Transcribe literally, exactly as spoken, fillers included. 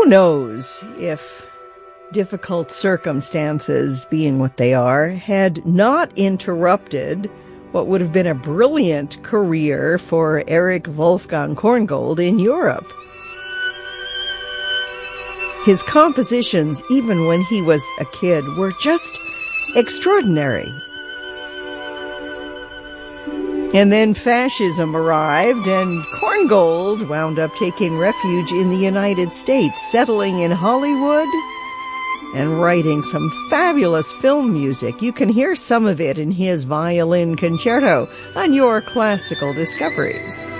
knows if difficult circumstances, being what they are, had not interrupted what would have been a brilliant career for Erich Wolfgang Korngold in Europe. His compositions, even when he was a kid, were just extraordinary. And then fascism arrived, and Korngold wound up taking refuge in the United States, settling in Hollywood and writing some fabulous film music. You can hear some of it in his violin concerto on your Classical Discoveries.